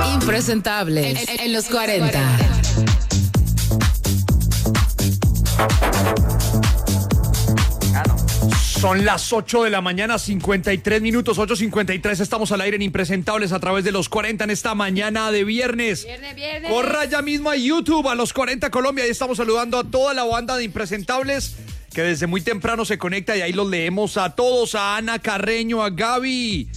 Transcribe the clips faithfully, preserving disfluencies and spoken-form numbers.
Impresentable en, en los cuarenta. Son las ocho de la mañana, cincuenta y tres minutos, ocho cincuenta y tres. Estamos al aire en Impresentables a través de los cuarenta en esta mañana de viernes. Viernes, viernes. Corra ya mismo a YouTube, a los cuarenta Colombia. Y estamos saludando a toda la banda de Impresentables que desde muy temprano se conecta y ahí los leemos a todos. A Ana Carreño, a Gaby.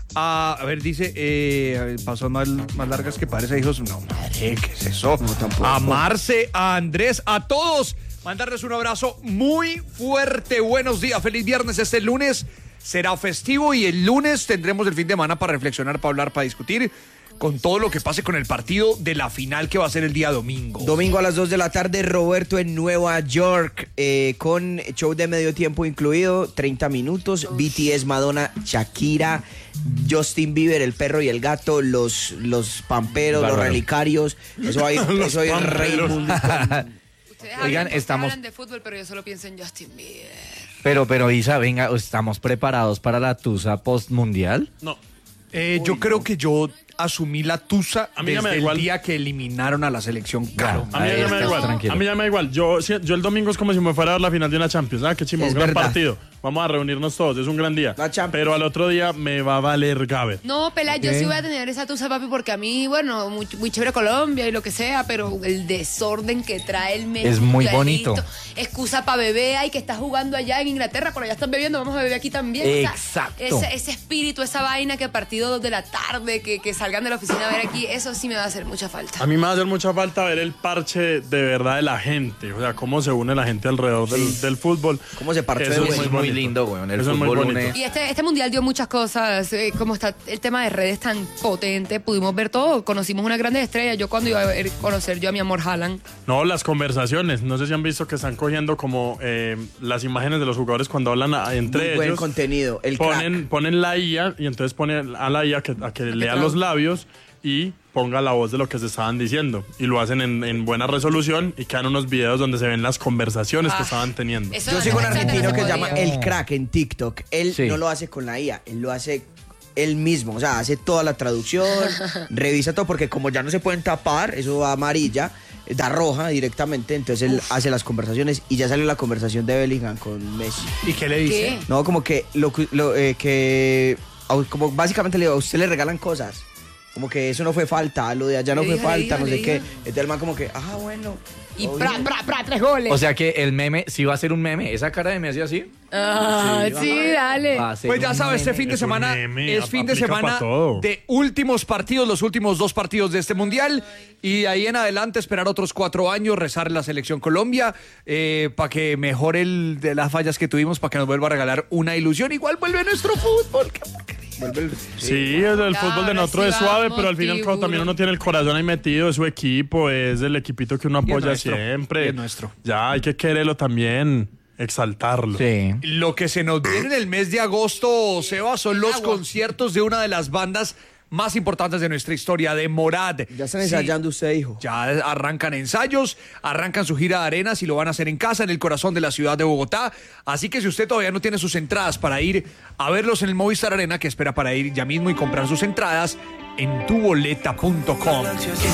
A, a ver, dice, eh, pasó más, más largas que parece, hijos. No, madre, ¿qué es eso? No, tampoco. A Marce, a Andrés, a todos. Mandarles un abrazo muy fuerte. Buenos días, feliz viernes. Este lunes será festivo y el lunes tendremos el fin de semana para reflexionar, para hablar, para discutir con todo lo que pase con el partido de la final que va a ser el día domingo. Domingo a las dos de la tarde, Roberto en Nueva York, eh, con show de medio tiempo incluido, treinta minutos, B T S, Madonna, Shakira, Justin Bieber, el perro y el gato, los, los pamperos, Bárbaro. Los relicarios, eso hay, eso hay rey mundial. Oigan, estamos hablan de fútbol, pero yo solo pienso en Justin Bieber. Pero, pero Isa, venga, ¿estamos preparados para la tusa post-mundial? No. Eh, Uy, yo creo no. que yo asumí la tusa a mí desde el igual. día que eliminaron a la selección. Claro. A mí ya me da igual. Tranquilo. A mí ya me da igual. Yo, yo el domingo es como si me fuera a ver la final de una Champions. Ah, qué chimón, un gran verdad. partido. Vamos a reunirnos todos, es un gran día. Pero al otro día me va a valer Gaber. No, Pela, okay. Yo sí voy a tener esa tusa, papi, porque a mí, bueno, muy, muy chévere Colombia y lo que sea, pero el desorden que trae el México. Es muy bonito. Excusa para beber, ay, que estás jugando allá en Inglaterra, pero ya están bebiendo, vamos a beber aquí también. Exacto. O sea, ese, ese espíritu, esa vaina que partido dos de la tarde, que, que salgan de la oficina a ver aquí, eso sí me va a hacer mucha falta. A mí me va a hacer mucha falta ver el parche de verdad de la gente, o sea, cómo se une la gente alrededor sí. del, del fútbol. Cómo se parche. Eso es muy, muy lindo, güey. El eso fútbol es muy bonito. Y este, este mundial dio muchas cosas, eh, como está el tema de redes tan potente, pudimos ver todo, conocimos unas grandes estrellas. Yo cuando iba a ver, conocer yo a mi amor Haaland. No, las conversaciones, no sé si han visto que están cogiendo como eh, las imágenes de los jugadores cuando hablan a, entre muy ellos. Buen contenido, el ponen, crack. Ponen la I A y entonces ponen a la I A que, a que lea los labios y ponga la voz de lo que se estaban diciendo. Y lo hacen en, en buena resolución y quedan unos videos donde se ven las conversaciones ah, que estaban teniendo. Yo sigo un argentino que se llama El Crack en TikTok. Él sí. no lo hace con la I A, él lo hace él mismo. O sea, hace toda la traducción, revisa todo, porque como ya no se pueden tapar, eso va amarilla, da roja directamente, entonces él Uf. hace las conversaciones y ya salió la conversación de Bellingham con Messi. ¿Y qué le dice? ¿Qué? No, como que, lo, lo, eh, que como básicamente le digo, a usted le regalan cosas. Como que eso no fue falta, lo de allá no fue diga, falta, diga, no sé diga. qué. Entonces el man como que, ah, bueno. Y pra, pra, pra, tres goles. O sea que el meme, sí va a ser un meme. ¿Esa cara de Messi así? Ah, sí, sí dale. Pues ya sabes, este fin de semana es fin de semana de últimos partidos, los últimos dos partidos de este mundial. Y de ahí en adelante esperar otros cuatro años, rezar la selección Colombia eh, para que mejore el de las fallas que tuvimos, para que nos vuelva a regalar una ilusión. Igual vuelve nuestro fútbol. ¿Qué porquería? El, sí, sí, el, el fútbol de nosotros es suave, pero al final cuando también uno tiene el corazón ahí metido, es su equipo, es el equipito que uno apoya nuestro, siempre. Es nuestro. Ya hay que quererlo también, exaltarlo. Sí. Lo que se nos viene en el mes de agosto, Seba, son los conciertos de una de las bandas más importantes de nuestra historia, de Morad. Ya están ensayando sí, usted, hijo. Ya arrancan ensayos, arrancan su gira de arenas y lo van a hacer en casa, en el corazón de la ciudad de Bogotá. Así que si usted todavía no tiene sus entradas para ir a verlos en el Movistar Arena, que espera para ir ya mismo y comprar sus entradas en tu boleta punto com.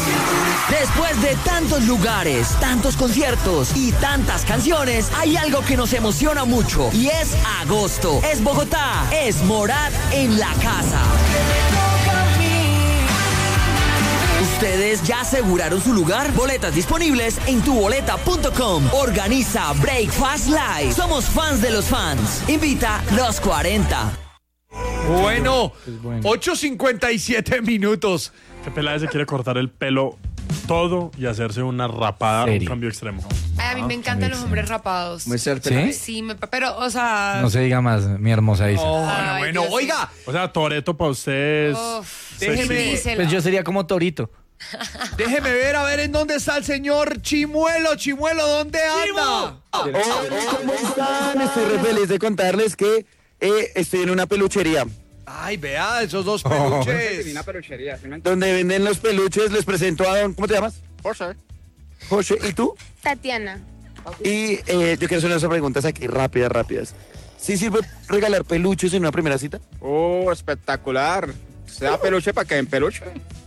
Después de tantos lugares, tantos conciertos y tantas canciones, hay algo que nos emociona mucho y es agosto. Es Bogotá, es Morad en la casa. ¿Ustedes ya aseguraron su lugar? Boletas disponibles en tu boleta punto com. Organiza Breakfast Live. Somos fans de los fans. Invita los cuarenta. Bueno, bueno. ocho cincuenta y siete minutos. Que Peláez se quiere cortar el pelo todo y hacerse una rapada, ¿Serio? Un cambio extremo. Ay, a mí me encantan los hombres rapados. Muy certo, ¿Sí? Sí, me, pero, o sea... No se diga más, mi hermosa Isa. Oh, Ay, bueno, Dios oiga. Sí. O sea, Toretto para ustedes... Uf, déjeme... Pues yo sería como Torito. Déjeme ver, a ver en dónde está el señor Chimuelo. Chimuelo, ¿dónde anda? Hola, ¿cómo están? Estoy re feliz de contarles que eh, estoy en una peluchería. Ay, vea, esos dos peluches. Oh. Una peluchería. Donde venden los peluches, les presento a don... ¿Cómo te llamas? José. José, ¿y tú? Tatiana. Y eh, yo quiero hacer unas preguntas aquí rápidas, rápidas. ¿Sí sirve regalar peluches en una primera cita? Oh, espectacular. ¿Se da peluche para que en peluche?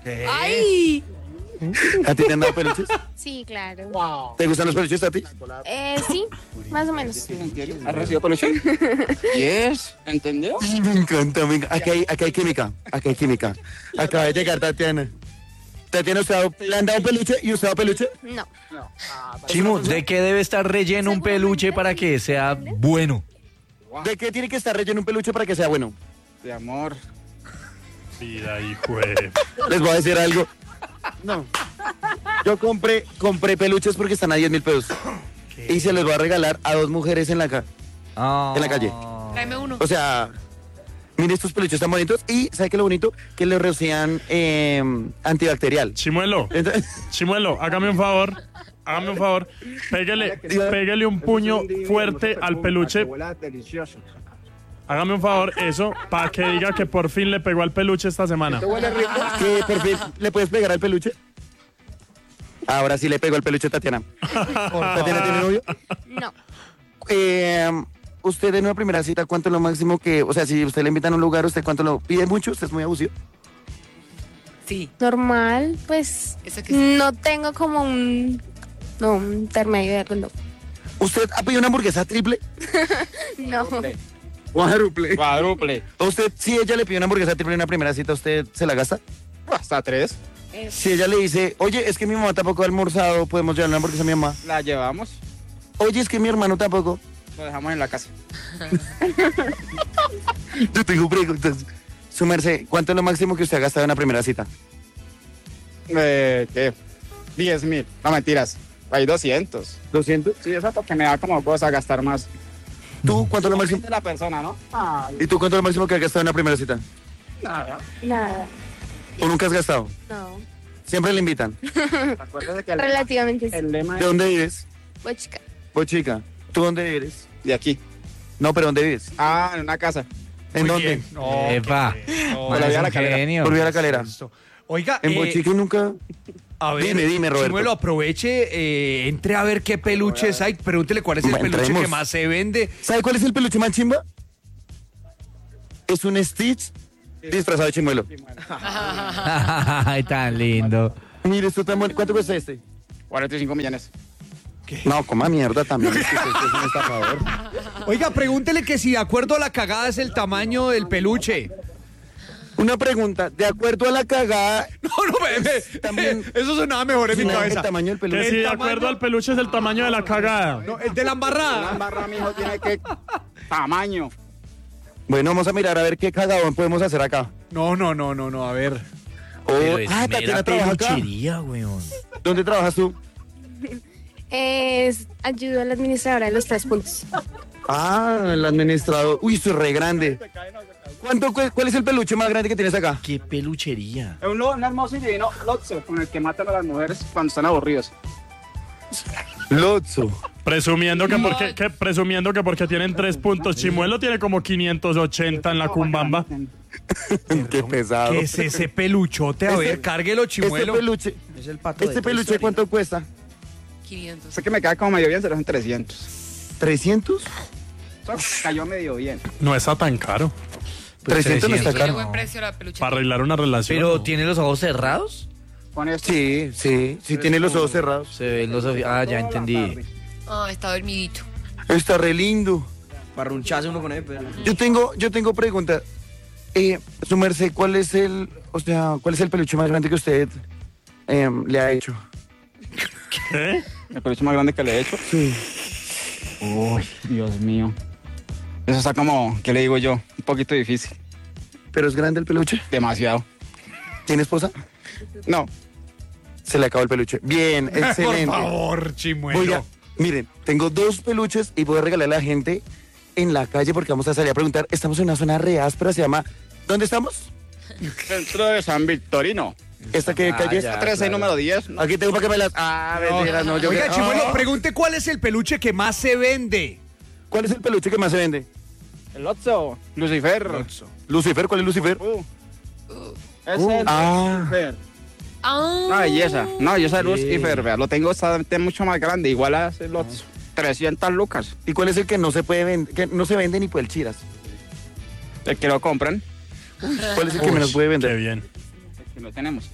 ¿Qué? ¡Ay! ¿A ti te han dado peluches? Sí, claro. ¿Te gustan los peluches a ti? Eh, sí, más o menos. ¿Has recibido peluche? Yes, ¿entendió? Sí, me encanta, me encanta. Aquí hay, aquí hay química, aquí hay química. Acaba de llegar Tatiana. Tatiana, ¿usted ha- le han dado un peluche y usted ha dado peluche? No. Chimo, ¿de qué debe estar relleno un peluche para que sea bueno? ¿De qué tiene que estar relleno un peluche para que sea bueno? De amor. Vida, hijo de... Les voy a decir algo. No. Yo compré, compré peluches porque están a diez mil pesos. Y se los voy a regalar a dos mujeres en la, ca- en la calle. Tráeme uno. O sea, mire estos peluches tan bonitos. Y ¿sabe qué es lo bonito? Que les rocian eh, antibacterial. Chimuelo, Entonces, Chimuelo, hágame un favor. Hágame un favor. Pégale, pégale un puño fuerte al peluche. Delicioso. Hágame un favor, eso, para que diga que por fin le pegó al peluche esta semana. huele rico? ¿qué, por fin, ¿le puedes pegar al peluche? Ahora sí le pego al peluche a Tatiana. ¿Tatiana tiene novio? No. Eh, usted en una primera cita, ¿cuánto es lo máximo que, o sea, si usted le invita a un lugar, usted cuánto lo pide mucho? ¿Usted es muy abusivo? Sí. Normal, pues Eso que sí. no tengo como un, no, un intermedio de reloj. ¿Usted ha pedido una hamburguesa triple? No. Cuádruple. Cuádruple. ¿O usted, si ella le pide una hamburguesa triple en una primera cita, usted se la gasta? Hasta tres. Si ella le dice, oye, es que mi mamá tampoco ha almorzado, podemos llevar una hamburguesa a mi mamá. La llevamos. Oye, es que mi hermano tampoco. Lo dejamos en la casa. Yo tengo preguntas. Su merced, ¿cuánto es lo máximo que usted ha gastado en una primera cita? Eh, ¿qué? diez mil. No, mentiras. Hay doscientos. ¿doscientos? Sí, eso porque me da como cosa gastar más. ¿Tú cuánto es lo máximo? De la persona, ¿no? Ay, ¿Y tú cuánto es lo máximo que has gastado en una primera cita? nada. Nada. ¿O nunca has gastado? No. Siempre le invitan. Acuérdate que el, Relativamente sí. el lema ¿De es dónde vives? Pues, chica. Pues chica, ¿tú dónde eres? de aquí. No, pero ¿dónde vives? Ah, en una casa. ¿En Muy dónde? bien. No, Epa, no, man, la es vía un la calera. genio. Por vía la calera. esto. Oiga, En eh, Bochica y nunca. a ver, Dime, dime, Roberto. Chimuelo, aproveche, eh, entre a ver qué peluches hay. Pregúntele cuál es el Bueno, peluche entremos. que más se vende. ¿Sabe cuál es el peluche más chimba? Es un Stitch disfrazado de chimuelo. Ay, tan lindo. Mire, esto tan bonito. ¿Cuánto cuesta este? cuarenta y cinco millones. No, coma mierda también. Es que usted es un estafador. Oiga, pregúntele que si de acuerdo a la cagada es el tamaño del peluche. Una pregunta, de acuerdo a la cagada, No, no, me, me- También- eso sonaba mejor en mi ¿no es cabeza. el tamaño del Que peluche? si de tamaño- acuerdo al peluche es el tamaño de la cagada. No, el de la La embarrada. barra, mijo, tiene que tamaño. Bueno, vamos a mirar a ver qué cagadón podemos hacer acá. No, no, no, no, no, a ver. Oh, Pero es ah, mera Tatiana trabaja acá. peluchería, weón. ¿Dónde trabajas tú? Es ayuda a la administradora de los tres puntos. Ah, el administrador. Uy, esto es re grande. ¿Cuánto, cu- ¿Cuál es el peluche más grande que tienes acá? Qué peluchería. Es un, lo- un hermoso y divino Lotso con el que matan a las mujeres cuando están aburridos. Lotso. Presumiendo que porque, que, presumiendo que porque tienen tres puntos. Chimuelo tiene como quinientos ochenta en la cumbamba. Qué pesado. ¿Qué es ese peluchote? A Este- ver, cárguelo, Este Chimuelo. peluche, Es el pato este de Toy peluche, Story. ¿cuánto cuesta? quinientos. Sé que me queda como medio bien, se lo hacen trescientos. ¿trescientos? Eso cayó medio bien. No está tan caro. trescientos no está Tiene caro. buen precio la peluche. Para arreglar una relación. Pero ¿no? ¿tiene los ojos cerrados? Con esto. Sí, sí, sí tiene los ojos cerrados. Se ven los ojos. Ah, ya entendí. Ah, está dormidito. Está re lindo. Parruncharse uno con él, pero... Yo tengo, yo tengo pregunta. Eh, su merced, ¿cuál es el, o sea, cuál es el peluche más grande que usted eh, le ha hecho? ¿Qué? El peluche más grande que le he hecho. Sí. Uy, Dios mío. Eso está como, ¿qué le digo yo? Un poquito difícil. ¿Pero es grande el peluche? Demasiado. ¿Tiene esposa? No. Se le acabó el peluche. Bien, excelente. Por favor, Chimuelo. Oiga, miren, tengo dos peluches y voy a regalarle a la gente en la calle porque vamos a salir a preguntar. Estamos en una zona re áspera, se llama... ¿Dónde estamos? Centro de San Victorino. ¿Esta qué calle es? tres seis número diez. ¿no? Aquí tengo para que me las... Ah, mentiras, no, yo... Oiga, Ah. Chimuelo, pregunte cuál es el peluche que más se vende. ¿Cuál es el peluche que más se vende? El Lotso. Lucifer. Lucifer, ¿cuál es Lucifer? Uh. Ese Uh, es el ah. Lucifer. Ah. Una belleza. Una belleza de Lucifer, vea. Lo tengo bastante mucho más grande. Igual a ese Lotso. trescientas lucas. ¿Y cuál es el que no se puede vender, que no se vende ni por el chiras? El que lo compran. ¿Cuál es el que menos puede Qué vender? bien. El que lo tenemos.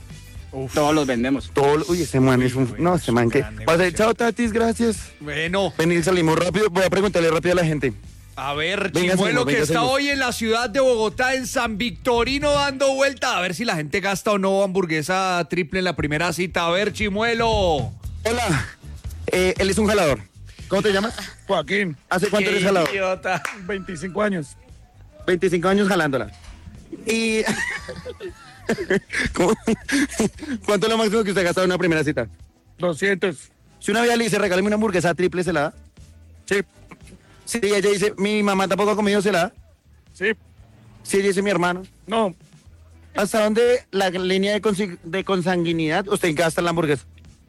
Uf. Todos los vendemos. Todo, uy, ese man es un... No, ese man que... Pase, chao, Tatis, gracias. Bueno. Vení, salimos rápido. Voy a preguntarle rápido a la gente. A ver, Venga, Chimuelo, señor, que venga, está señor. hoy en la ciudad de Bogotá, en San Victorino, dando vuelta. A ver si la gente gasta o no hamburguesa triple en la primera cita. A ver, Chimuelo. Hola. Eh, él es un jalador. ¿Cómo te llamas? Joaquín. ¿Hace cuánto eres jalador? Idiota. veinticinco años. veinticinco años jalándola. Y... ¿Cómo? ¿Cuánto es lo máximo que usted ha gastado en una primera cita? doscientos. Si una vieja le dice, regálame una hamburguesa triple, ¿se la da? Sí. Si ella dice, mi mamá tampoco ha comido, ¿se la da? Sí. Si ella dice, mi hermano. No. ¿Hasta dónde la línea de, consi- de consanguinidad usted gasta en la hamburguesa?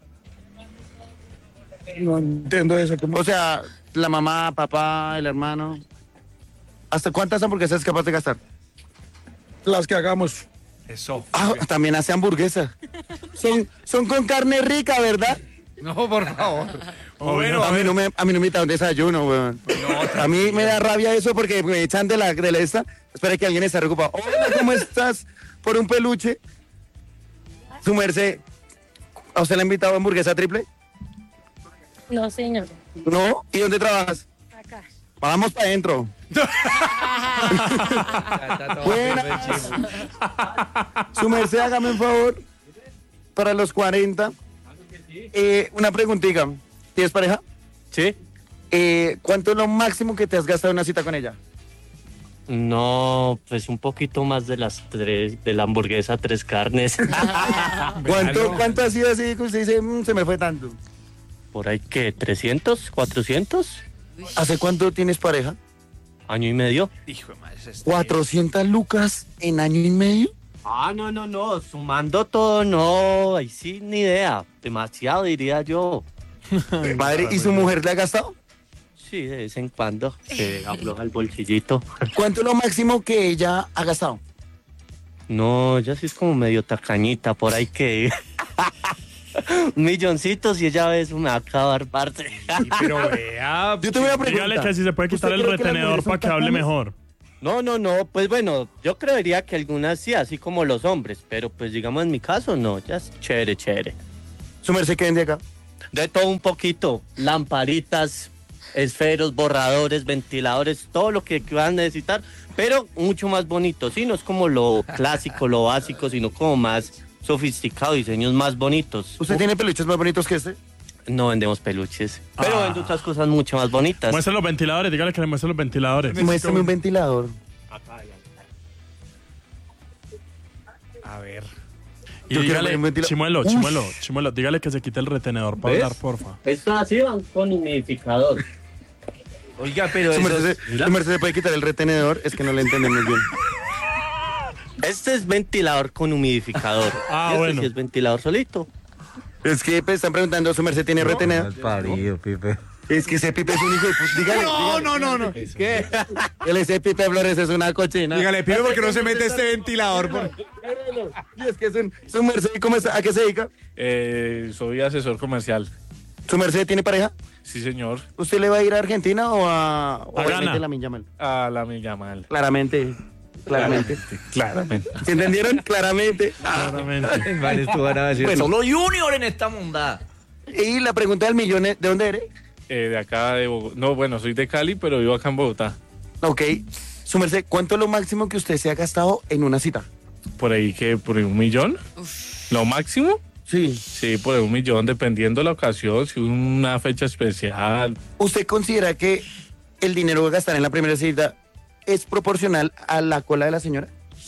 No entiendo eso. ¿Cómo? O sea, la mamá, papá, el hermano. ¿Hasta cuántas hamburguesas es capaz de gastar? Las que hagamos. Eso. Ah, también hace hamburguesa. Son, son con carne rica, ¿verdad? No, por favor. Bueno, a mí no me, a mí no me invitan a un desayuno, weón. No, a mí me da rabia eso porque me echan de la, de la esta. Espera que alguien está ocupado. Hola, ¿cómo estás? Por un peluche. Su merced, ¿a usted le ha invitado a hamburguesa triple? No, señor. ¿No? ¿Y dónde trabajas? Acá. Vamos para adentro. Buenas. Su merced, hágame un favor. Para los cuarenta. Eh, una preguntita. ¿Tienes pareja? Sí. Eh, ¿Cuánto es lo máximo que te has gastado en una cita con ella? No, pues un poquito más de las tres, de la hamburguesa, tres carnes. ¿Cuánto, ¿Cuánto ha sido así que usted dice, "Mm, se me fue tanto"? Por ahí que, ¿trescientos? ¿cuatrocientos? ¿Hace cuánto tienes pareja? Año y medio. Hijo de madre, es este- ¿cuatrocientas lucas en año y medio? Ah, no, no, no, sumando todo, no, ahí sí, ni idea. Demasiado, diría yo. Padre, ¿y su mujer le ha gastado? Sí, de vez en cuando se afloja el bolsillito. ¿Cuánto es lo máximo que ella ha gastado? No, ya sí es como medio tacañita, por ahí que... Un milloncito, si ella ve eso me va a acabar, parce. Pero vea, Yo te voy a preguntar. Dígale que si se puede quitar ¿Usted el cree que las retenedor mujeres son para que hable tacañas? mejor. No, no, no, pues bueno, yo creería que algunas sí, así como los hombres, pero pues digamos en mi caso no, ya es chévere, chévere. ¿Su merced qué vende acá? De todo un poquito, lamparitas, esferos, borradores, ventiladores, todo lo que van a necesitar, pero mucho más bonito, sí, no es como lo clásico, lo básico, sino como más sofisticado, diseños más bonitos. ¿Usted tiene peluches más bonitos que este? No vendemos peluches, pero Ah. vendo otras cosas mucho más bonitas. Muestre los ventiladores, dígale que le muestre los ventiladores. Muéstrame un ventilador. A ver. Y Yo quiero dígale, ver un ventila- Chimuelo, Uf. Chimuelo, Chimuelo, dígale que se quite el retenedor para ¿Ves? hablar, porfa. Esto así van con humidificador. Oiga, pero Su eso merced, es- su merced se puede quitar el retenedor, es que no le entendemos bien. Este es ventilador con humidificador. Ah, Y este bueno. sí es ventilador solito. Es que pues, están preguntando, ¿su merced tiene retenedor? Parido, Pipe. Es que ese Pipe es un hijo de puta. Dígale, No, no, no, no. ¿qué? Él ese Pipe Flores es una cochina. Dígale, Pipe, porque no se mete este ventilador. Por... Y es que es un, su merced, ¿cómo está? ¿A qué se dedica? Eh, soy asesor comercial. ¿Su merced tiene pareja? Sí, señor. ¿Usted le va a ir a Argentina o a, o A a Ghana. la Minyamal? A la milla mal. Claramente. Claramente. Claramente. ¿Se entendieron? Claramente. Claramente. Vale, esto van a decir, Bueno. solo Junior en esta mondada. Y la pregunta del millón es, ¿de dónde eres? Eh, de acá de Bogotá. No, bueno, soy de Cali, pero vivo acá en Bogotá. Ok. Su merced, ¿cuánto es lo máximo que usted se ha gastado en una cita? Por ahí que por ahí un millón. ¿Lo máximo? Sí. Sí, por ahí un millón, dependiendo la ocasión, si una fecha especial. ¿Usted considera que el dinero que gastar en la primera cita es proporcional a la cola de la señora?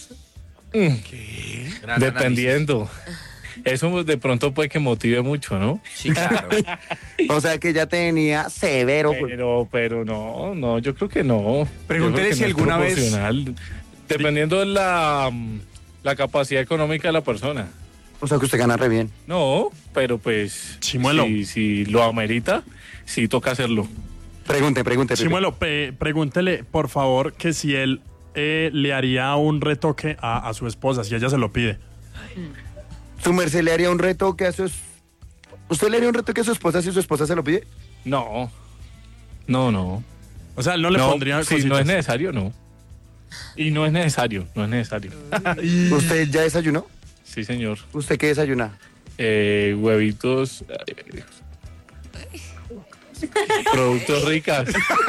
Gran Dependiendo. Eso de pronto puede que motive mucho, ¿no? Sí, claro. O sea que ya tenía severo. pues. Pero, pero no, no, yo creo que no. Pregúntele Yo creo que si no es alguna vez- proporcional. Dependiendo de la, mm, la capacidad económica de la persona. O sea que usted gana re bien. No, pero pues. Chimuelo. Si, si lo amerita, sí toca hacerlo. Pregunte, pregunte. Pepe. Chimuelo, pe- pregúntele, por favor, que si él eh, le haría un retoque a, a su esposa, si ella se lo pide. ¿Su merced le haría un retoque a su... es- ¿Usted le haría un retoque a su esposa si su esposa se lo pide? No. No, no. O sea, él no le pondría Si cositas. no es necesario, no. Y no es necesario, no es necesario. ¿Usted ya desayunó? Sí, señor. ¿Usted qué desayuna? Eh, huevitos. eh, productos ricas.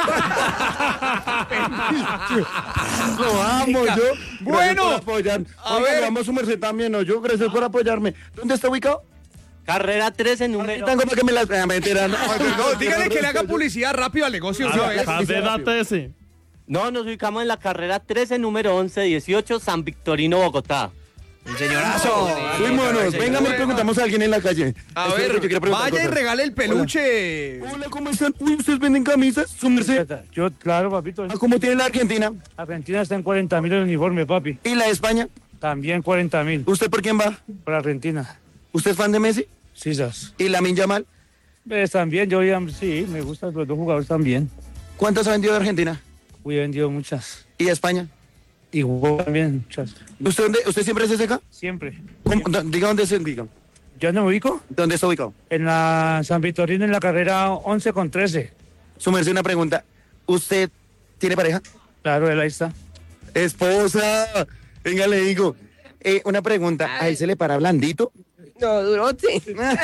Lo amo, yo. Bueno, Gracias por apoyar. a Oiga, ver. lo amo a su merced también, ¿no? Yo, gracias por apoyarme. ¿Dónde está ubicado? Carrera trece, número... Tengo para que me la... Ah, mentira, no. No, dígale que le haga publicidad rápido al negocio. ¿sabes? Carrera trece. No, nos ubicamos en la carrera trece, número once dieciocho, San Victorino, Bogotá. El señorazo. Fuímonos. Venga, me preguntamos a alguien en la calle. A Es que ver, yo quiero preguntar vaya y cosas. regale el peluche. Hola. Hola, ¿cómo están? Uy, ¿ustedes venden camisas? ¿Su merced? Yo, claro, papito. Ah, ¿cómo tiene la Argentina? Argentina está en cuarenta mil el uniforme, papi. ¿Y la de España? También cuarenta mil. ¿Usted por quién va? Por Argentina. ¿Usted es fan de Messi? Sí, sas. ¿Y Lamine Yamal? Pues también, yo ya, sí, me gustan los dos jugadores también. ¿Cuántas ha vendido de Argentina? Uy, he vendido muchas. ¿Y de España? Igual también, muchas. ¿Usted, dónde, ¿Usted siempre se seca? Siempre. ¿Cómo? Do- Diga dónde se ubica. ¿Yo no me ubico? ¿Dónde está ubicado? En la San Victorino, en la carrera once con trece. Su merced, una pregunta. ¿Usted tiene pareja? Claro, él ahí está. Esposa. Venga, le digo. Eh, una pregunta. ¿A él se le para blandito? No, durote.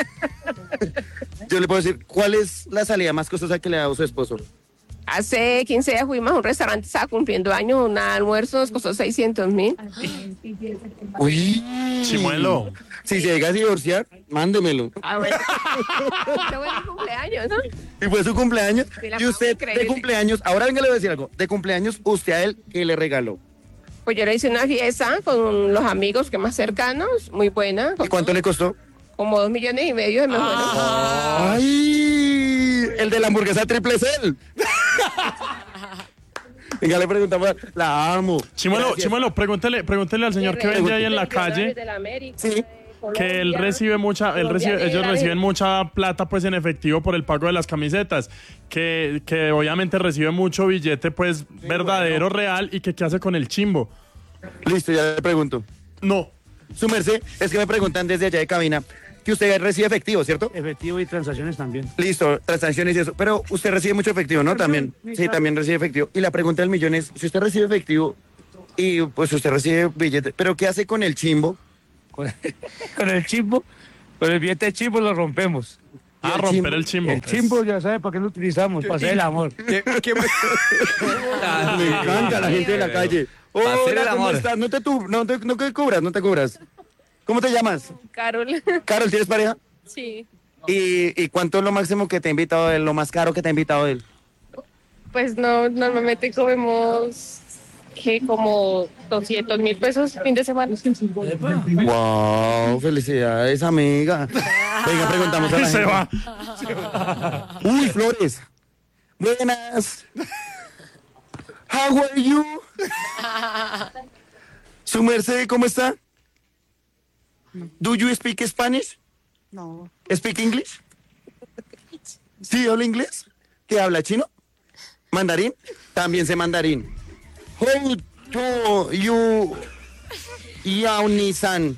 Yo le puedo decir, ¿cuál es la salida más costosa que le ha dado su esposo? Hace quince días fuimos a un restaurante, estaba cumpliendo años, un almuerzo nos costó seiscientos mil. Uy. Chimuelo. Si se llega a divorciar, mándemelo. Ah, bueno. Este fue mi cumpleaños, ¿no? Y fue su cumpleaños. Sí, la Y usted, pasamos de increíble. cumpleaños, ahora venga, le voy a decir algo. De cumpleaños, usted a él, ¿qué le regaló? Pues yo le hice una fiesta con los amigos que más cercanos, muy buena. ¿Y cuánto le costó? Como dos millones y medio de me fueron. ¡Ay! El de la hamburguesa triple cel. Venga, le preguntamos. La amo. Chimuelo, Gracias. Chimuelo, pregúntele, pregúntele al señor que vende ahí en la calle Sí. que él recibe mucha, él recibe, ellos reciben mucha plata pues en efectivo por el pago de las camisetas, que, que obviamente recibe mucho billete pues verdadero, real, y que qué hace con el chimbo. Listo, ya le pregunto. No. Su merced, es que me preguntan desde allá de cabina que usted recibe efectivo, ¿cierto? Efectivo y transacciones también. Listo, transacciones y eso. Pero usted recibe mucho efectivo, ¿no? También. Sí, también recibe efectivo. Y la pregunta del millón es, si usted recibe efectivo y pues usted recibe billete, ¿pero qué hace con el chimbo? Con, con el chimbo, con el billete de chimbo lo rompemos. Ah, romper el chimbo. El chimbo ya sabe para qué lo utilizamos, para hacer el amor. ¿Qué- qué- Me encanta la gente de la calle. Para hacer Hola, el ¿cómo amor. estás? No te, tu, no, te, no te cubras, no te cubras. ¿Cómo te llamas? Carol. Carol, ¿tienes pareja? Sí. ¿Y, ¿Y cuánto es lo máximo que te ha invitado él, lo más caro que te ha invitado él? Pues no, normalmente comemos que como doscientos mil pesos fin de semana. Wow, felicidades, amiga. Venga, preguntamos a la Se gente. va. Uy, Flores. Buenas. How are you? Su merced, ¿cómo está? Do you speak Spanish? No. ¿Speak English? ¿Sí habla inglés? ¿Qué habla chino? ¿Mandarín? También sé mandarín. How to you Yao Nissan?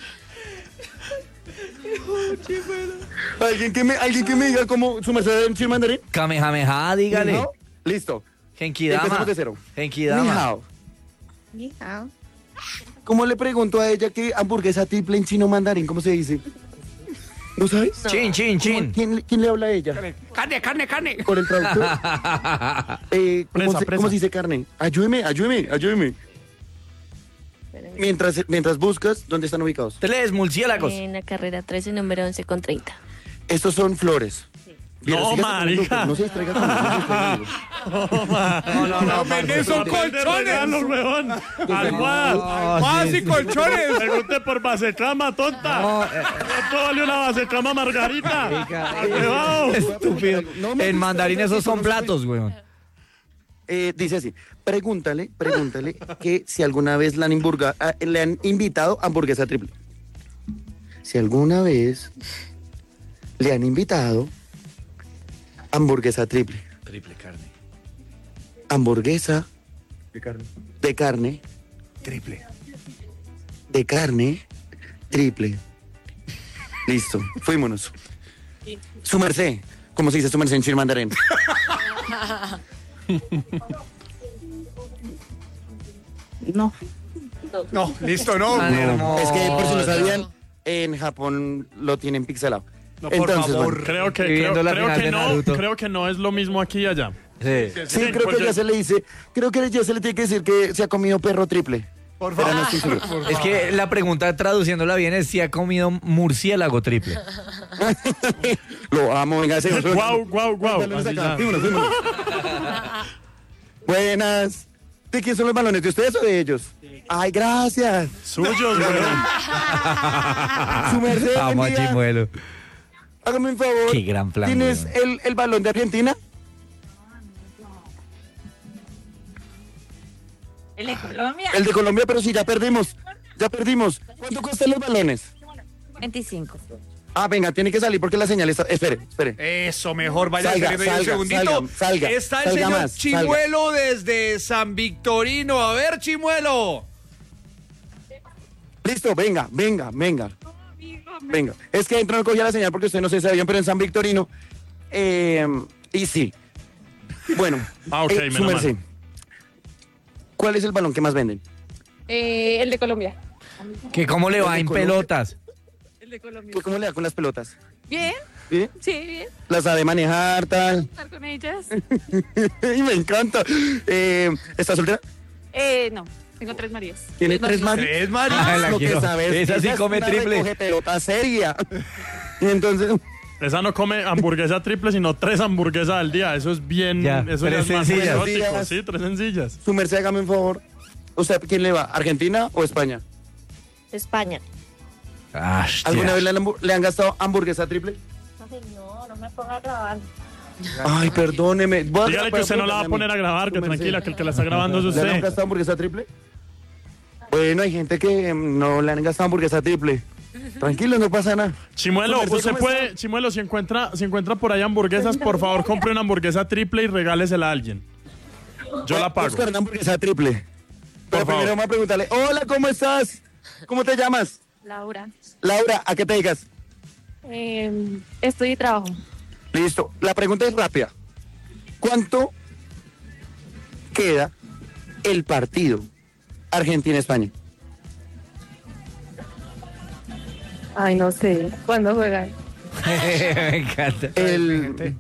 ¿Alguien que me, alguien que me diga cómo su merced debe decir mandarín? Kamehameha, dígale. Ni hao. Listo. Genkidama. Empezamos de cero. Genkidama. Ni hao. Ni hao. ¿Cómo le pregunto a ella que hamburguesa triple en chino mandarín? ¿Cómo se dice? ¿No sabes? Chin, chin, chin. ¿Quién, quién le habla a ella? Carne, carne, carne. Por el traductor. Eh, ¿cómo, Presa, se, presa. ¿Cómo se dice carne? Ayúdeme, ayúdeme, ayúdeme. Mientras, mientras buscas, ¿dónde están ubicados? Tres murciélagos. En la carrera trece, número once con treinta. Estos son flores. Vieras, No, sígase con el marica. doctor, no se distraiga conmigo, no se distraiga conmigo. No, no, no, venden son colchones. weón. Almohadas. Más y colchones. Pregunte por basecama, tonta. No, eh, ¿Cuánto vale una basecama margarita? Huevado. Estúpido. No me En gusta mandarín eso, esos son no se- platos, weón. Eh, dice así, pregúntale, pregúntale que si alguna vez le han, imburga- ah, le han invitado a hamburguesa triple. Si alguna vez le han invitado a hamburguesa triple. Triple carne. Hamburguesa De carne. de carne, Triple. de carne, triple. Listo, fuímonos. Su merced, ¿cómo se dice su merced en chino mandarín? No. pixelado. No, listo, no. No, es que por si no sabían, en Japón lo tienen pixelado. No, por Entonces, favor. bueno. Creo que, Viviendo creo, la creo final que de no, Naruto. creo que no es lo mismo aquí y allá. Sí. Sí, creo pues que yo- ya se le dice, creo que ya se le tiene que decir que se ha comido perro triple. Por Pero favor. no estoy seguro. Es que la pregunta traduciéndola bien es si ha comido murciélago triple. Lo amo, venga, señor. Guau, guau, guau. Balones Así acá, ya. vámonos, vámonos. Buenas. ¿De quién son los balones? ¿De ustedes o de ellos? Ay, gracias. Suyos, güey. Su merced, Amo a bendiga. Chimuelo. Hágame un favor. Qué gran plan, ¿Tienes weón. el, el balón de Argentina? ¿El de Colombia? El de Colombia, pero sí, ya perdimos. Ya perdimos. ¿Cuánto cuestan los balones? veinticinco. Ah, venga, tiene que salir porque la señal está... Espere, espere. Eso, mejor, vaya Salga, saliendo ahí un salga, segundito. salga, salga, Está el salga señor más, Chimuelo desde San Victorino. A ver, Chimuelo. Listo, venga, venga, venga. Venga. Es que dentro no cogía la señal porque usted no se sabía, pero en San Victorino... Eh, y sí. Bueno. Ah, ok, eh, menos su mal. merced. ¿Cuál es el balón que más venden? Eh, el de Colombia. ¿Que cómo le va en pelotas? El de Colombia. Pues, ¿cómo le da con las pelotas? Bien, ¿Sí? sí, bien. ¿Las sabe manejar, tal? ¿Estar con ellas? Y me encanta. Eh, ¿Está soltera? Eh, no, tengo tres maridos. ¿Tiene tres maridos? Tres maridos. Ah, la Lo que quiero. sabes, Esa sí es come una triple. recogetpelota seria. Y entonces... Esa no come hamburguesa triple, sino tres hamburguesas al día. Eso es bien. Ya, eso ya tres es más sencillas. exótico. Sí, tres sencillas. Su merced, hágame un favor. ¿Usted quién le va? ¿Argentina o España? España. Ah, ¿Alguna vez le han, hambu- le han gastado hamburguesa triple? Ay, no, no me ponga a grabar. Ay, perdóneme. Voy a- Dígale que usted no la va a poner a grabar, que Su merced. tranquila, que el que la está grabando es ¿Le han usted. gastado hamburguesa triple? Bueno, hay gente que mm, no le han gastado hamburguesa triple. Tranquilo, no pasa nada. Chimuelo, Su merced, usted ¿cómo puede, está? Chimuelo, si encuentra, si encuentra por ahí hamburguesas, por favor compre una hamburguesa triple y regálesela a alguien. Yo la pago. Oscar, una hamburguesa triple. Pero favor. primero vamos a preguntarle, hola, ¿cómo estás? ¿Cómo te llamas? Laura. Laura, ¿a qué te dedicas? Eh, estudio y trabajo. Listo. La pregunta es rápida. ¿Cuánto queda el partido Argentina-España? Ay, no sé. ¿Cuándo juegan? Me encanta. El